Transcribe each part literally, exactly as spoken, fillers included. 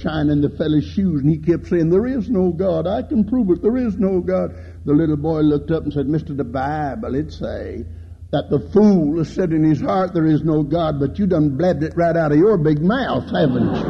shining the fellow's shoes, and he kept saying, there is no God. I can prove it. There is no God. The little boy looked up and said, Mister, the Bible, it say that the fool has said in his heart there is no God, but you done blabbed it right out of your big mouth, haven't you?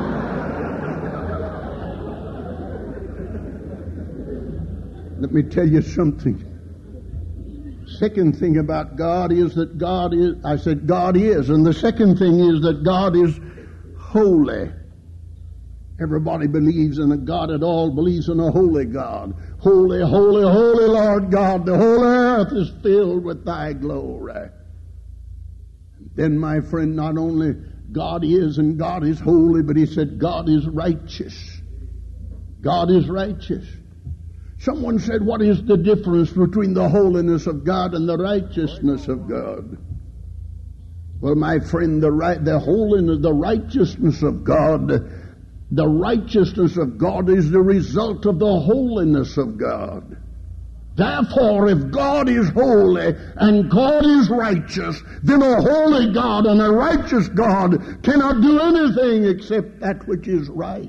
Let me tell you something. Second thing about God is that God is, I said God is, and the second thing is that God is holy. Everybody believes in a God at all, believes in a holy God. Holy, holy, holy Lord God, the whole earth is filled with thy glory. Then, my friend, not only God is and God is holy, but he said God is righteous. God is righteous. Someone said, what is the difference between the holiness of God and the righteousness of God? Well, my friend, the right, the holiness, the righteousness of God, the righteousness of God is the result of the holiness of God. Therefore, if God is holy and God is righteous, then a holy God and a righteous God cannot do anything except that which is right.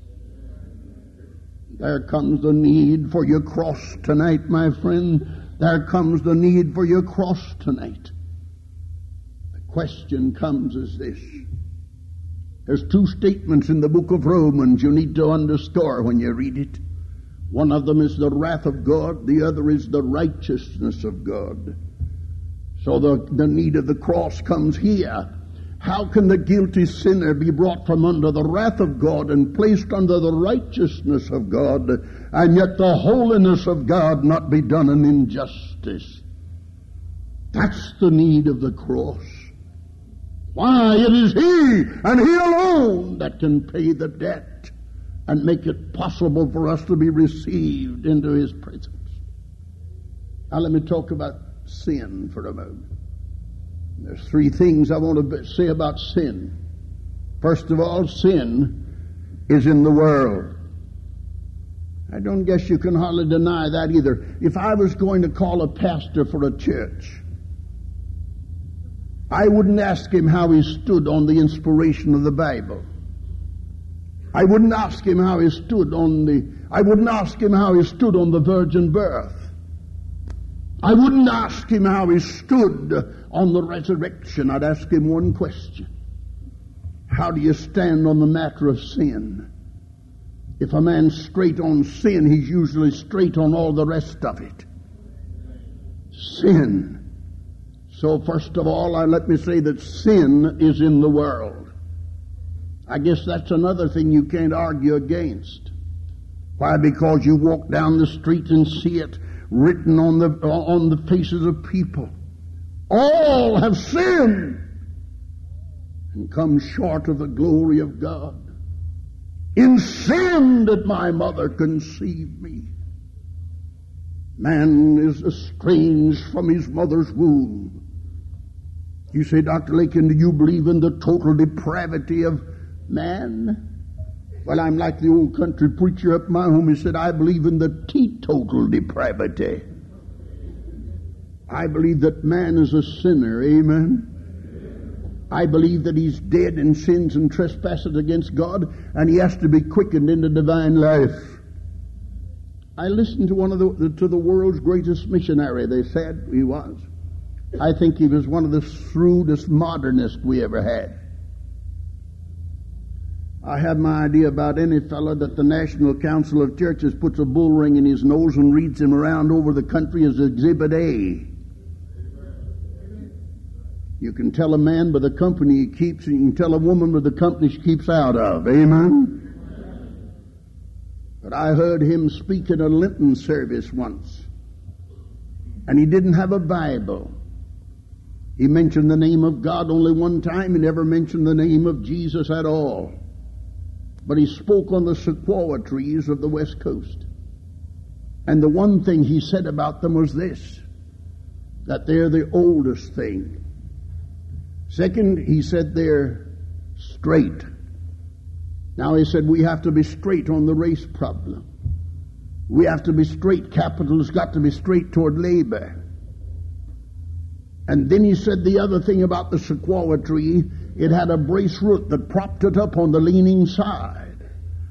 There comes the need for your cross tonight, my friend. There comes the need for your cross tonight. The question comes as this. There's two statements in the book of Romans you need to underscore when you read it. One of them is the wrath of God. The other is the righteousness of God. So the, the need of the cross comes here. How can the guilty sinner be brought from under the wrath of God and placed under the righteousness of God, and yet the holiness of God not be done in injustice? That's the need of the cross. Why, it is He and He alone that can pay the debt and make it possible for us to be received into His presence. Now let me talk about sin for a moment. There's three things I want to say about sin. First of all, sin is in the world. I don't guess you can hardly deny that either. If I was going to call a pastor for a church, I wouldn't ask him how he stood on the inspiration of the Bible. I wouldn't ask him how he stood on the, I wouldn't ask him how he stood on the virgin birth. I wouldn't ask him how he stood on the resurrection. I'd ask him one question. How do you stand on the matter of sin? If a man's straight on sin, he's usually straight on all the rest of it. Sin. So first of all, I let me say that sin is in the world. I guess that's another thing you can't argue against. Why? Because you walk down the street and see it written on the on the faces of people. All have sinned and come short of the glory of God. In sin did my mother conceive me. Man is estranged from his mother's womb. You say, Doctor Lakin, do you believe in the total depravity of man? Well, I'm like the old country preacher up my home. He said, I believe in the teetotal depravity. I believe that man is a sinner. Amen. I believe that he's dead in sins and trespasses against God, and he has to be quickened into divine life. I listened to one of the to the world's greatest missionary. They said he was. I think he was one of the shrewdest modernists we ever had. I have my idea about any fellow that the National Council of Churches puts a bull ring in his nose and reads him around over the country as Exhibit A. You can tell a man by the company he keeps, and you can tell a woman by the company she keeps out of. Amen? But I heard him speak in a Lenten service once, and he didn't have a Bible. He mentioned the name of God only one time. He never mentioned the name of Jesus at all. But he spoke on the sequoia trees of the West Coast. And the one thing he said about them was this, that they're the oldest thing. Second, he said they're straight. Now he said we have to be straight on the race problem. We have to be straight. Capital's got to be straight toward labor. And then he said the other thing about the sequoia tree, it had a brace root that propped it up on the leaning side.